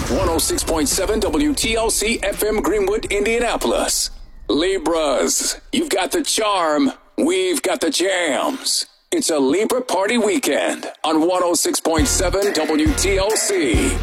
106.7 WTLC FM Greenwood, Indianapolis. Libras, you've got the charm. We've got the jams. It's a Libra party weekend on 106.7 WTLC.